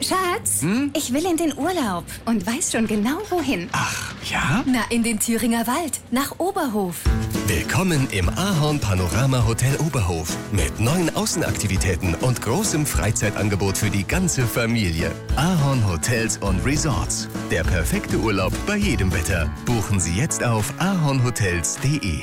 Schatz, ich will in den Urlaub und weiß schon genau wohin. Ach, ja? Na, in den Thüringer Wald, nach Oberhof. Willkommen im Ahorn Panorama Hotel Oberhof mit 9 Außenaktivitäten und großem Freizeitangebot für die ganze Familie. Ahorn Hotels und Resorts. Der perfekte Urlaub bei jedem Wetter. Buchen Sie jetzt auf ahornhotels.de.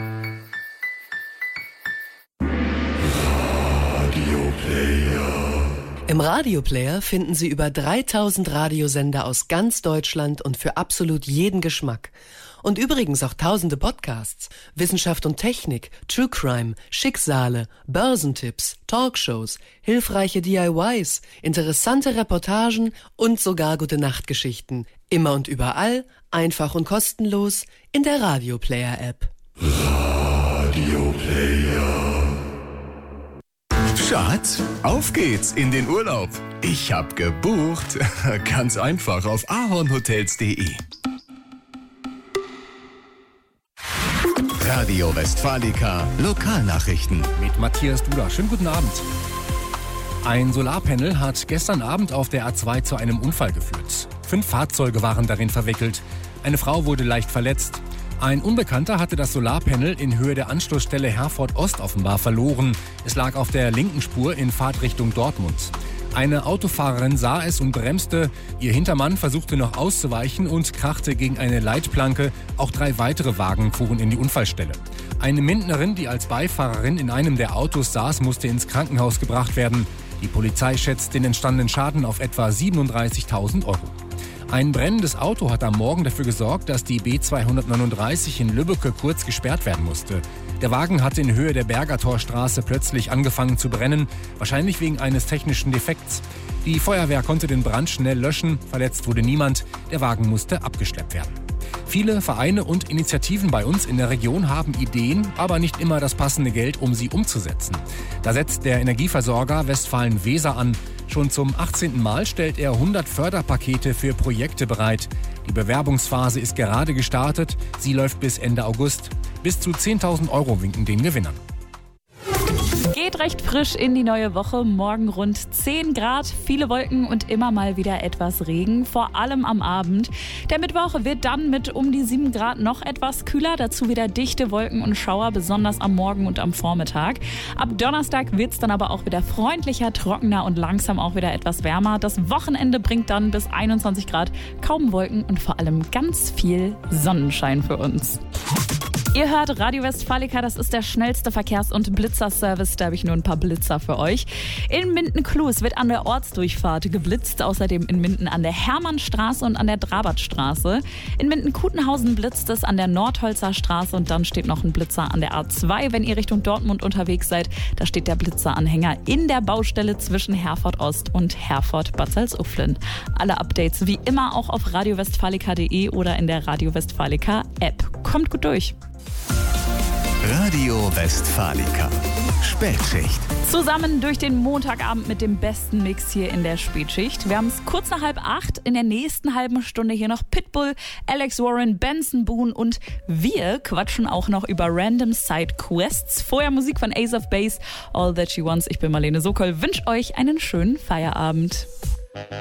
Im Radioplayer finden Sie über 3000 Radiosender aus ganz Deutschland und für absolut jeden Geschmack. Und übrigens auch tausende Podcasts, Wissenschaft und Technik, True Crime, Schicksale, Börsentipps, Talkshows, hilfreiche DIYs, interessante Reportagen und sogar Gute-Nacht-Geschichten. Immer und überall, einfach und kostenlos in der Radioplayer-App. Radioplayer. Schatz, auf geht's in den Urlaub. Ich hab gebucht. Ganz einfach auf ahornhotels.de. Radio Westfalica Lokalnachrichten. Mit Matthias Duda. Schönen guten Abend. Ein Solarpanel hat gestern Abend auf der A2 zu einem Unfall geführt. 5 Fahrzeuge waren darin verwickelt. Eine Frau wurde leicht verletzt. Ein Unbekannter hatte das Solarpanel in Höhe der Anschlussstelle Herford Ost offenbar verloren. Es lag auf der linken Spur in Fahrtrichtung Dortmund. Eine Autofahrerin sah es und bremste. Ihr Hintermann versuchte noch auszuweichen und krachte gegen eine Leitplanke. Auch 3 weitere Wagen fuhren in die Unfallstelle. Eine Mindnerin, die als Beifahrerin in einem der Autos saß, musste ins Krankenhaus gebracht werden. Die Polizei schätzt den entstandenen Schaden auf etwa 37.000 €. Ein brennendes Auto hat am Morgen dafür gesorgt, dass die B239 in Lübbecke kurz gesperrt werden musste. Der Wagen hatte in Höhe der Bergertorstraße plötzlich angefangen zu brennen, wahrscheinlich wegen eines technischen Defekts. Die Feuerwehr konnte den Brand schnell löschen, verletzt wurde niemand, der Wagen musste abgeschleppt werden. Viele Vereine und Initiativen bei uns in der Region haben Ideen, aber nicht immer das passende Geld, um sie umzusetzen. Da setzt der Energieversorger Westfalen-Weser an. Schon zum 18. Mal stellt er 100 Förderpakete für Projekte bereit. Die Bewerbungsphase ist gerade gestartet. Sie läuft bis Ende August. Bis zu 10.000 € winken den Gewinnern. Geht recht frisch in die neue Woche. Morgen rund 10 Grad, viele Wolken und immer mal wieder etwas Regen, vor allem am Abend. Der Mittwoch wird dann mit um die 7 Grad noch etwas kühler. Dazu wieder dichte Wolken und Schauer, besonders am Morgen und am Vormittag. Ab Donnerstag wird es dann aber auch wieder freundlicher, trockener und langsam auch wieder etwas wärmer. Das Wochenende bringt dann bis 21 Grad, kaum Wolken und vor allem ganz viel Sonnenschein für uns. Ihr hört Radio Westfalica, das ist der schnellste Verkehrs- und Blitzerservice. Da habe ich nur ein paar Blitzer für euch. In Minden-Klues wird an der Ortsdurchfahrt geblitzt, außerdem in Minden an der Hermannstraße und an der Drabertstraße. In Minden-Kutenhausen blitzt es an der Nordholzer Straße und dann steht noch ein Blitzer an der A2, wenn ihr Richtung Dortmund unterwegs seid. Da steht der Blitzeranhänger in der Baustelle zwischen Herford Ost und Herford Bad Salzuflen. Alle Updates wie immer auch auf radiowestfalica.de oder in der Radio Westfalica App. Kommt gut durch. Radio Westfalica Spätschicht. Zusammen durch den Montagabend mit dem besten Mix hier in der Spätschicht. Wir haben es kurz nach 7:30. In der nächsten halben Stunde hier noch Pitbull, Alex Warren, Benson Boone und wir quatschen auch noch über Random Side Quests. Vorher Musik von Ace of Base, All That She Wants. Ich bin Marlene Sokol. Wünsche euch einen schönen Feierabend.